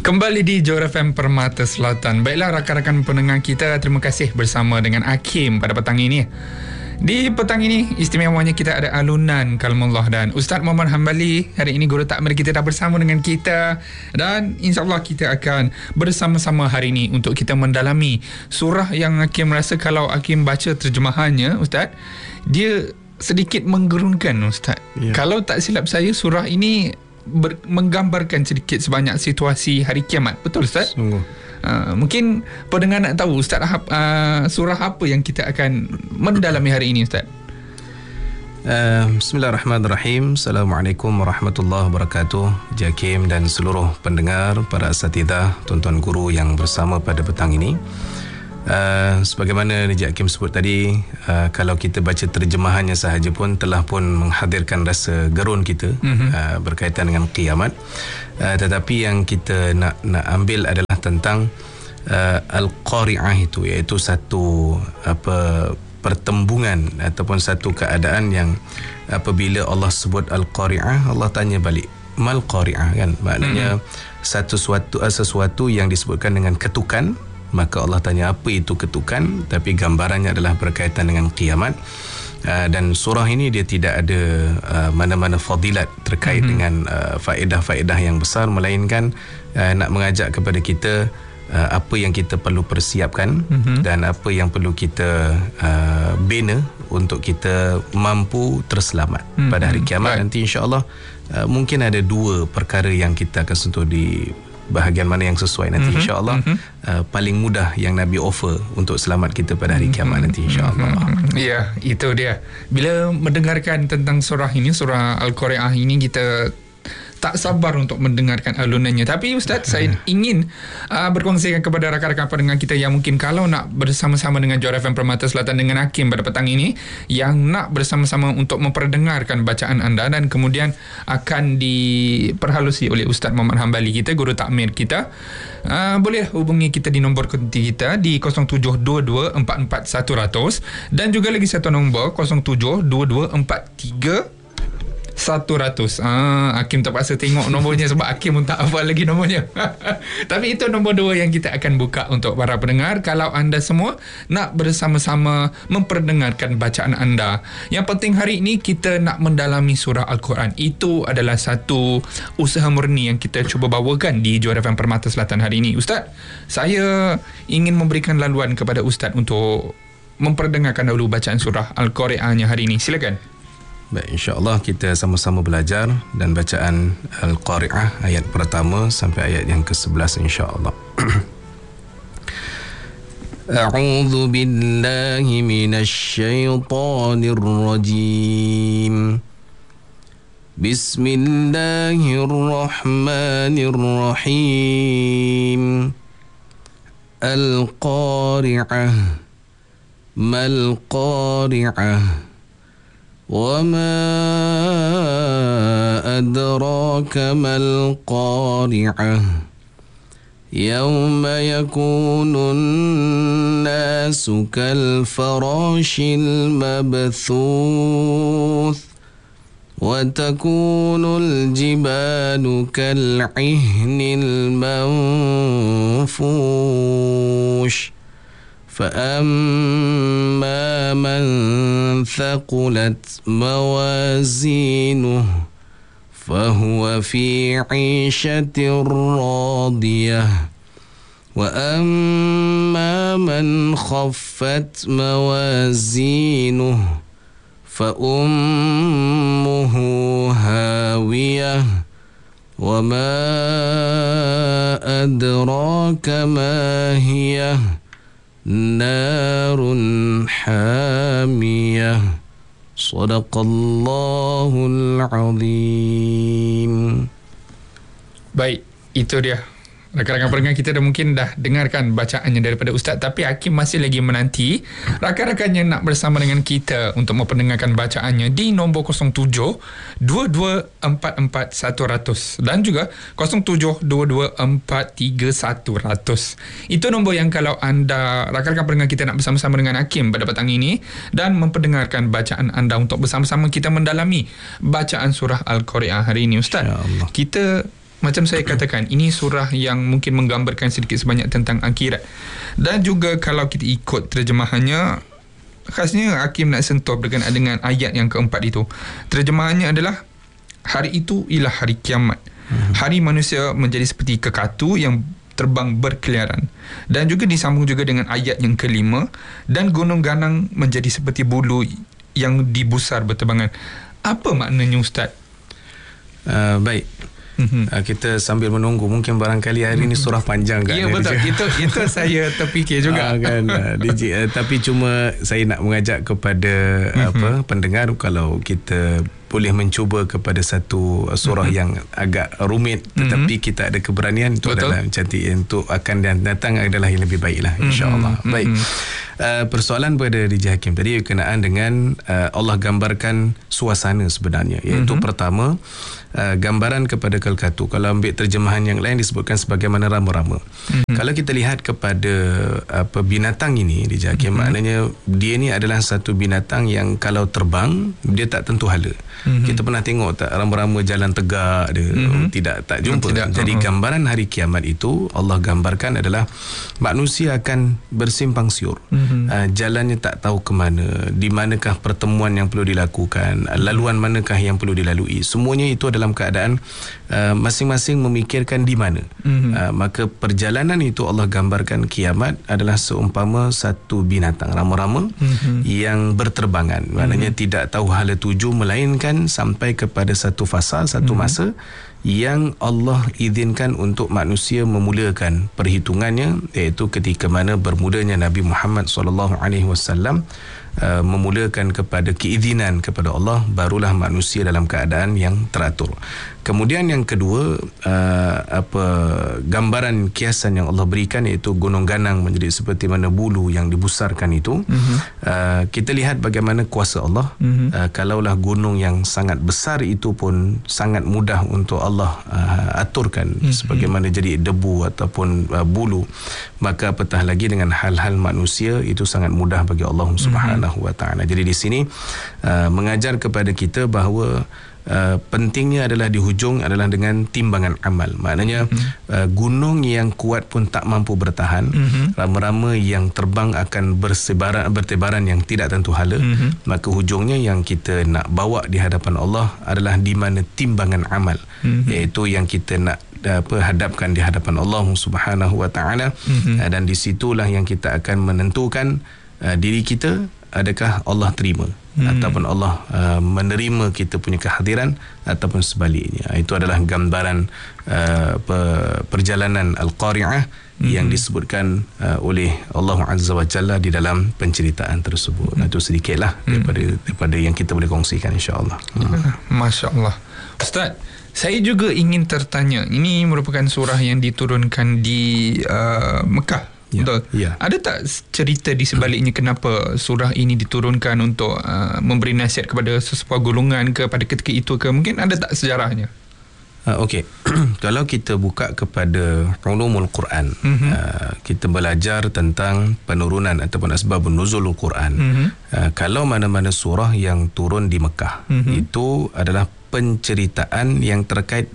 Kembali di Johor FM Permata Selatan. Baiklah rakan-rakan pendengar kita, terima kasih bersama dengan Hakim pada petang ini. Di petang ini istimewanya kita ada alunan kalamullah dan Ustaz Muhammad Hambali. Hari ini guru takmir kita dah bersama dengan kita dan insya-Allah kita akan bersama-sama hari ini untuk kita mendalami surah yang Hakim rasa kalau Hakim baca terjemahannya Ustaz, dia sedikit menggerunkan Ustaz. Ya. Kalau tak silap saya surah ini menggambarkan sedikit sebanyak situasi hari kiamat. Betul Ustaz? Sungguh. Mungkin pendengar nak tahu Ustaz, surah apa yang kita akan mendalami hari ini Ustaz? Bismillahirrahmanirrahim. Assalamualaikum warahmatullahi wabarakatuh. Jakim dan seluruh pendengar, para asatidah, tuan-tuan guru yang bersama pada petang ini. Sebagaimana Encik Hakim sebut tadi, kalau kita baca terjemahannya sahaja pun telah pun menghadirkan rasa gerun kita berkaitan dengan kiamat. Tetapi yang kita nak ambil adalah tentang Al-Qari'ah itu, iaitu satu pertembungan ataupun satu keadaan yang apabila Allah sebut Al-Qari'ah, Allah tanya balik, Mal Qari'ah, kan? Maknanya sesuatu yang disebutkan dengan ketukan. Maka Allah tanya apa itu ketukan, tapi gambarannya adalah berkaitan dengan kiamat. Dan surah ini dia tidak ada mana-mana fadilat terkait dengan faedah-faedah yang besar, melainkan nak mengajak kepada kita apa yang kita perlu persiapkan dan apa yang perlu kita bina untuk kita mampu terselamat pada hari kiamat nanti, insya-Allah. Mungkin ada dua perkara yang kita akan sentuh di bahagian mana yang sesuai nanti, insya-Allah. Paling mudah yang Nabi offer untuk selamat kita pada hari kiamat nanti, insya-Allah. Ya, itu dia. Bila mendengarkan tentang surah ini, surah Al-Qari'ah ini, kita tak sabar untuk mendengarkan alunannya. Tapi Ustaz, saya ingin berkongsikan kepada rakan-rakan pendengar kita yang mungkin kalau nak bersama-sama dengan Johor FM Permata Selatan dengan Hakim pada petang ini, yang nak bersama-sama untuk memperdengarkan bacaan anda dan kemudian akan diperhalusi oleh Ustaz Muhammad Hambali kita, guru takmir kita, boleh hubungi kita di nombor konti kita di 0722441100 dan juga lagi satu nombor 072243 100. Hakim terpaksa tengok nombornya sebab Hakim pun tak hafal lagi nombornya. Tapi itu nombor 2 yang kita akan buka untuk para pendengar kalau anda semua nak bersama-sama memperdengarkan bacaan anda. Yang penting hari ini kita nak mendalami surah Al-Quran. Itu adalah satu usaha murni yang kita cuba bawakan di Johor FM Permata Selatan hari ini. Ustaz, saya ingin memberikan laluan kepada Ustaz untuk memperdengarkan dahulu bacaan surah Al-Qari'ahnya hari ini. Silakan. Baik, insya-Allah kita sama-sama belajar dan bacaan Al-Qari'ah ayat pertama sampai ayat yang ke-11, insya-Allah. A'udzu billahi minasy syaithanir rajim. Bismillahirrahmanirrahim. Al-Qari'ah. Mal Qari'ah. وما أدراك ما القارعة يوم يكون الناس كالفراش المبثوث وتكون الجبال كالعهن المنفوش فأما من ثقلت موازينه فهو في عيشة راضية وأما من خفت موازينه فأمه هاوية وما أدراك ما هي نار حامية صدق الله العظيم. Baik, itu dia. Rakan-rakan pendengar kita mungkin dah dengarkan bacaannya daripada Ustaz, tapi Hakim masih lagi menanti rakan-rakan yang nak bersama dengan kita untuk memperdengarkan bacaannya di nombor 0722441100 dan juga 0722431100. Itu nombor yang kalau anda, rakan-rakan pendengar kita, nak bersama-sama dengan Hakim pada petang ini dan memperdengarkan bacaan anda untuk bersama-sama kita mendalami bacaan surah Al-Qari'ah hari ini. Ustaz, kita macam saya katakan, ini surah yang mungkin menggambarkan sedikit sebanyak tentang akhirat. Dan juga kalau kita ikut terjemahannya, khasnya Hakim nak sentuh berkenaan dengan ayat yang keempat itu. Terjemahannya adalah, hari itu ialah hari kiamat. Hari manusia menjadi seperti kekatu yang terbang berkeliaran. Dan juga disambung juga dengan ayat yang kelima, dan gunung ganang menjadi seperti bulu yang dibusar berterbangan. Apa maknanya, Ustaz? Baik. Kita sambil menunggu, mungkin barangkali hari ini surah panjang kan? Ya, betul. Itu saya terfikir juga. Kan, tapi cuma saya nak mengajak kepada pendengar, kalau kita boleh mencuba kepada satu surah yang agak rumit, tetapi kita ada keberanian, itu adalah cantik, untuk akan datang adalah yang lebih baiklah, insya-Allah. Baik. Persoalan pada DJ Hakim tadi berkenaan dengan Allah gambarkan suasana sebenarnya, iaitu pertama, gambaran kepada kelkatu. Kalau ambil terjemahan yang lain disebutkan sebagaimana rama-rama. Kalau kita lihat kepada binatang ini, DJ Hakim, maknanya dia ni adalah satu binatang yang kalau terbang dia tak tentu hala. Kita pernah tengok tak rama-rama jalan tegak dia? Tak jumpa. Jadi gambaran hari kiamat itu Allah gambarkan adalah manusia akan bersimpang siur. Jalannya tak tahu ke mana, di manakah pertemuan yang perlu dilakukan, laluan manakah yang perlu dilalui. Semuanya itu dalam keadaan masing-masing memikirkan di mana. Maka perjalanan itu Allah gambarkan kiamat adalah seumpama satu binatang rama-rama yang berterbangan. Maknanya tidak tahu hala tuju, melainkan sampai kepada satu fasa, satu masa yang Allah izinkan untuk manusia memulakan perhitungannya, iaitu ketika mana bermulanya Nabi Muhammad SAW memulakan kepada keizinan kepada Allah, barulah manusia dalam keadaan yang teratur. Kemudian yang kedua, gambaran kiasan yang Allah berikan, iaitu gunung ganang menjadi seperti mana bulu yang dibusarkan itu. Kita lihat bagaimana kuasa Allah. Kalaulah gunung yang sangat besar itu pun sangat mudah untuk Allah aturkan sebagaimana jadi debu ataupun bulu, maka apatah lagi dengan hal-hal manusia, itu sangat mudah bagi Allah Subhanahu wa ta'ala. Jadi di sini mengajar kepada kita bahawa pentingnya adalah di hujung adalah dengan timbangan amal. Maknanya gunung yang kuat pun tak mampu bertahan. Rama-rama yang terbang akan bertebaran yang tidak tentu hala. Maka hujungnya yang kita nak bawa di hadapan Allah adalah di mana timbangan amal, iaitu yang kita nak hadapkan di hadapan Allah Subhanahu wa ta'ala. Dan di situlah yang kita akan menentukan diri kita, adakah Allah terima ataupun Allah menerima kita punya kehadiran, ataupun sebaliknya. Itu adalah gambaran perjalanan Al-Qari'ah yang disebutkan oleh Allah Azza wa Jalla di dalam penceritaan tersebut. Itu sedikitlah daripada yang kita boleh kongsikan, insya-Allah. Masya Allah. Ustaz, saya juga ingin tertanya, ini merupakan surah yang diturunkan di Mekah. Betul. Ada tak cerita di sebaliknya kenapa surah ini diturunkan untuk memberi nasihat kepada sesebuah golongan kepada ketika itu ke? Mungkin ada tak sejarahnya? Okey. Kalau kita buka kepada ulumul Quran, kita belajar tentang penurunan ataupun asbabun nuzulul Quran. Kalau mana-mana surah yang turun di Mekah, itu adalah penceritaan yang terkait